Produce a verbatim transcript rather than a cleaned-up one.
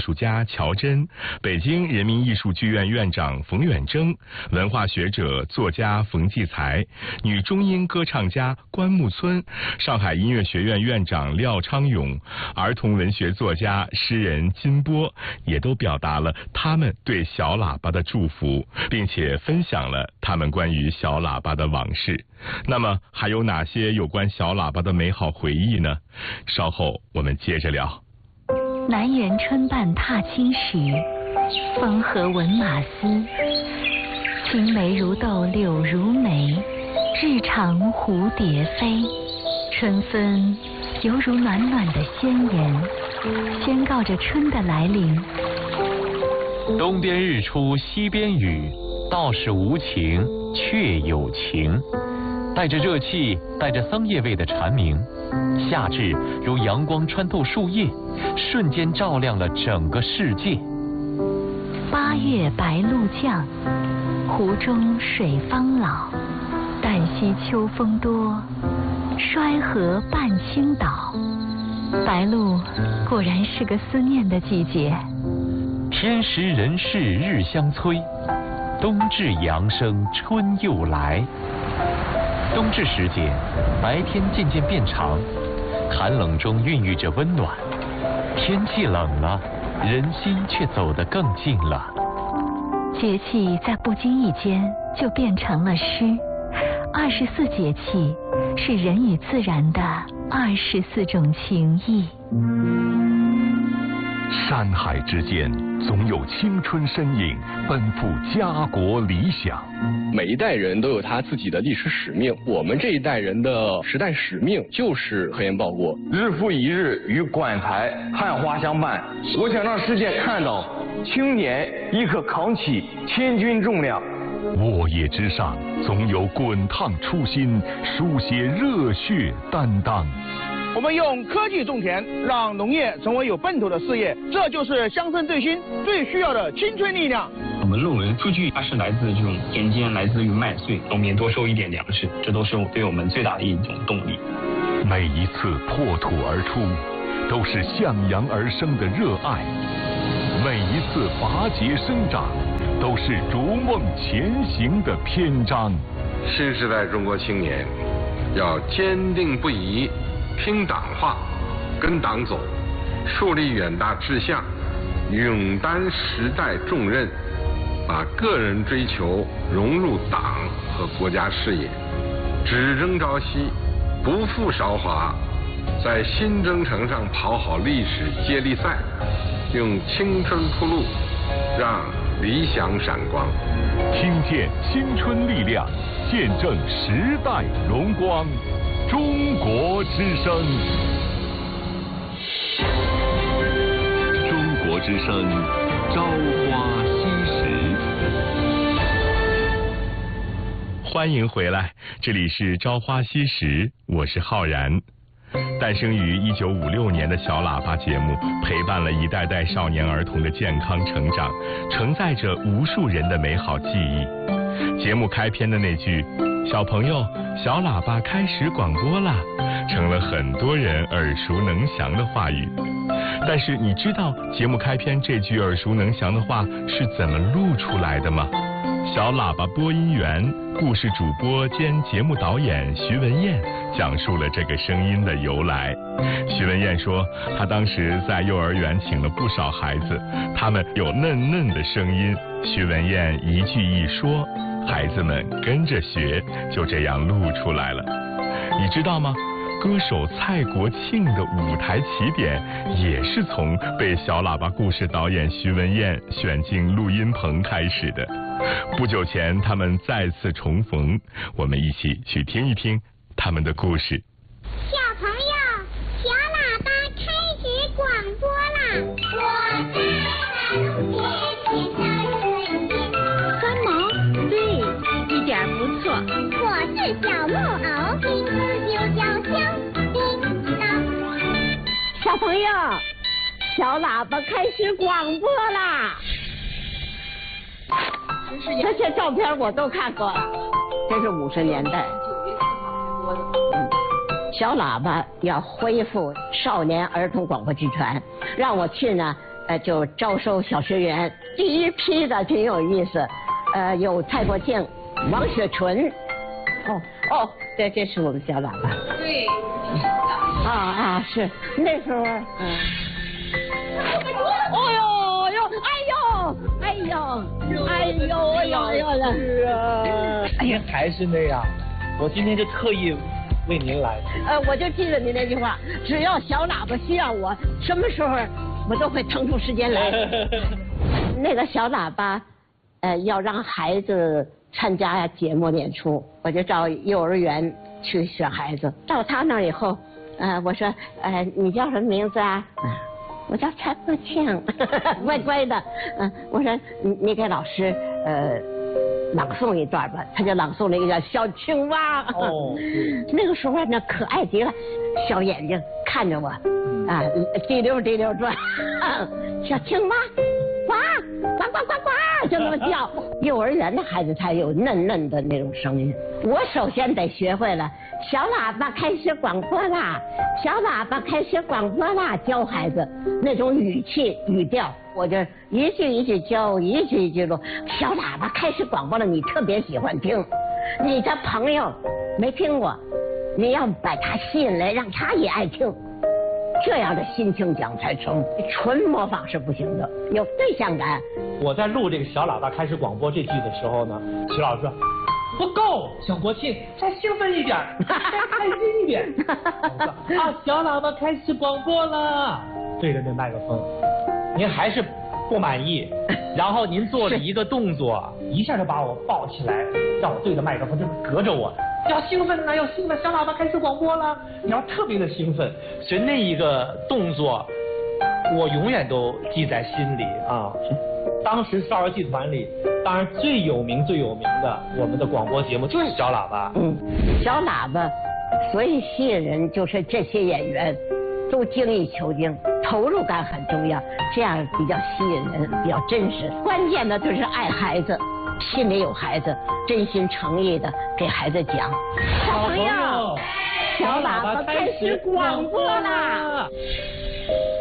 术家乔真，北京人民艺术剧院院长冯远征，文化学者作家冯骥才，女中音歌唱家关牧村，上海音乐学院院长廖昌永，儿童文学作家诗人金波，也都表达了他们对小喇叭的祝福，并且分享了他们关于小喇叭的往事。那么还有哪些有关小喇叭的美好回忆呢？稍后我们接着聊。 南园春半踏青时，风和闻马嘶。青梅如豆柳如眉，日长蝴蝶飞。春分犹如暖暖的宣言，宣告着春的来临。 东边日出西边雨，道是无晴却有晴。带着热气，带着桑叶味的蝉鸣，夏至如阳光穿透树叶，瞬间照亮了整个世界。 八月白露降，湖中水方老。旦夕秋风多，衰河半倾倒。白露果然是个思念的季节。 天时人事日相催，冬至阳生春又来。冬至时节，白天渐渐变长，寒冷中孕育着温暖。天气冷了，人心却走得更近了。 节气在不经意间就变成了诗。二十四节气是人与自然的二十四种情谊。 山海之间，总有青春身影奔赴家国理想。 每一代人都有他自己的历史使命，我们这一代人的时代使命就是科研报国。 日复一日与馆台汉花相伴，我想让世界看到青年亦可扛起千钧重量。 沃野之上，总有滚烫初心，书写热血担当。 我们用科技种田，让农业成为有奔头的事业，这就是乡村振兴最需要的青春力量。 我们论文数据它是来自这种田间，来自于麦穗，农民多收一点粮食，这都是对我们最大的一种动力。 每一次破土而出，都是向阳而生的热爱；每一次拔节生长，都是逐梦前行的篇章。 新时代中国青年要坚定不移听党话，跟党走，树立远大志向，勇担时代重任，把个人追求融入党和国家事业，只争朝夕，不负韶华，在新征程上跑好历史接力赛，用青春铺路，让理想闪光。 听见青春力量，见证时代荣光。中国之声，中国之声，朝花夕拾。 欢迎回来，这里是朝花夕拾，我是浩然。诞生于一九五六年的小喇叭节目，陪伴了一代代少年儿童的健康成长，承载着无数人的美好记忆。节目开篇的那句“小朋友，小喇叭开始广播啦”，成了很多人耳熟能详的话语。但是你知道节目开篇这句耳熟能详的话是怎么录出来的吗？小喇叭播音员、故事主播兼节目导演徐文燕讲述了这个声音的由来。徐文燕说，她当时在幼儿园请了不少孩子，他们有嫩嫩的声音，徐文燕一句一说，孩子们跟着学，就这样录出来了。你知道吗？歌手蔡国庆的舞台起点也是从被小喇叭故事导演徐文燕选进录音棚开始的。不久前他们再次重逢，我们一起去听一听他们的故事。 小朋友，小喇叭开始广播啦！我在马路边捡到春天。 三毛，对，一点不错。 我是小木偶，名字就叫小叮当。 小朋友，小喇叭开始广播啦！这些照片我都看过了，这是五十年代。嗯，小喇叭要恢复少年儿童广播剧团，让我去呢呃，就招收小学员，第一批的挺有意思，呃，有蔡国庆、王雪纯，哦哦，这这是我们小喇叭。 对。 啊啊，是那时候，嗯。哦呦呦，哎呦，哎呦，哎呦，哎呦，哎呦了。 是啊，您还是那样，我今天就特意为您来。 呃，我就记着您那句话，只要小喇叭需要我，什么时候我都会腾出时间来。那个小喇叭，呃，要让孩子参加节目演出，我就找幼儿园去选孩子。到他那儿以后，呃，我说，呃，你叫什么名字啊？我叫蔡国庆，乖乖的。嗯、呃，我说你你给老师呃朗诵一段吧，他就朗诵了一个叫《小青蛙》。哦，那个时候那可爱极了，小眼睛看着我，啊，滴溜滴溜转，小青蛙，呱呱呱呱呱，就那么叫。幼儿园的孩子才有嫩嫩的那种声音。我首先得学会了。小喇叭开始广播啦！小喇叭开始广播啦！教孩子那种语气语调，我就一句一句教，一句一句录。小喇叭开始广播了，你特别喜欢听，你的朋友没听过，你要把他吸引来，让他也爱听，这样的心情讲才成。纯模仿是不行的，有对象感。 我在录这个小喇叭开始广播这句的时候呢，徐老师说。不够，小国庆，再兴奋一点，再开心一点。啊，小喇叭开始广播了，对着那麦克风，您还是不满意，然后您做了一个动作，一下就把我抱起来，让我对着麦克风，就是隔着我，要兴奋呢，要兴奋，小喇叭开始广播了，你要特别的兴奋，所以那一个动作，我永远都记在心里啊。当时少儿剧团里，当然最有名最有名的我们的广播节目就是小喇叭。 嗯，小喇叭，所以吸引人就是这些演员都精益求精，投入感很重要，这样比较吸引人，比较真实。关键的就是爱孩子，心里有孩子，真心诚意的给孩子讲。小朋友，小喇叭开始广播啦！